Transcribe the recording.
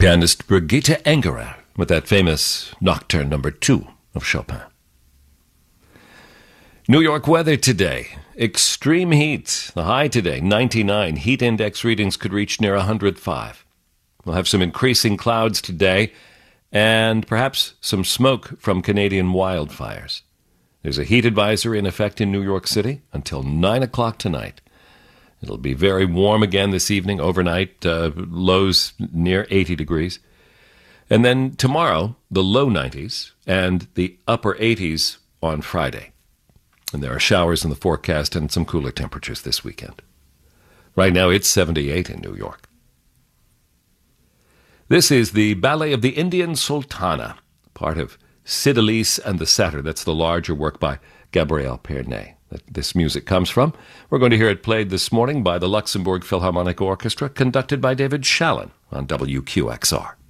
pianist Brigitte Engerer with that famous Nocturne No. 2 of Chopin. New York weather today. Extreme heat. The high today, 99. Heat index readings could reach near 105. We'll have some increasing clouds today and perhaps some smoke from Canadian wildfires. There's a heat advisory in effect in New York City until 9 o'clock tonight. It'll be very warm again this evening, overnight, lows near 80 degrees. And then tomorrow, the low 90s and the upper 80s on Friday. And there are showers in the forecast and some cooler temperatures this weekend. Right now, it's 78 in New York. This is the Ballet of the Indian Sultana, part of Cydalise and the Satyr. That's the larger work by Gabriel Pernet that this music comes from. We're going to hear it played this morning by the Luxembourg Philharmonic Orchestra, conducted by David Shallon on WQXR.